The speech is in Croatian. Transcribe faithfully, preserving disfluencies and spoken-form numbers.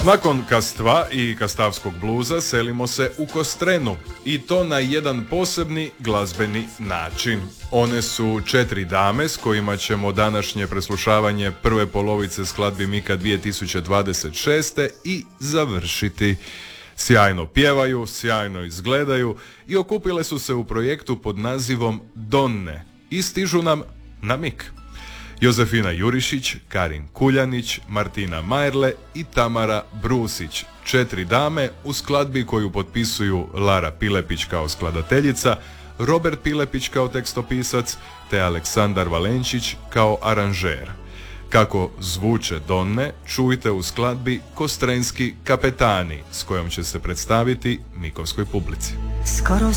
Nakon Kastva i kastavskog bluza selimo se u Kostrenu i to na jedan posebni glazbeni način. One su četiri dame s kojima ćemo današnje preslušavanje prve polovice skladbi Mika dvije tisuće dvadeset šeste i završiti. Sjajno pjevaju, sjajno izgledaju i okupile su se u projektu pod nazivom Donne i stižu nam na Mik. Jozefina Jurišić, Karin Kuljanić, Martina Majerle i Tamara Brusić. Četiri dame u skladbi koju potpisuju Lara Pilepić kao skladateljica, Robert Pilepić kao tekstopisac te Aleksandar Valenčić kao aranžer. Kako zvuče Donne, čujte u skladbi Kostrenski kapetani s kojom će se predstaviti mikovskoj publici. Skoro